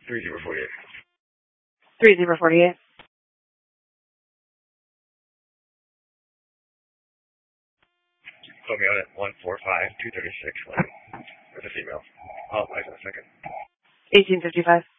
3048. 3048. Put me on at 145-236 with a female. I'll apply in a second. 1855.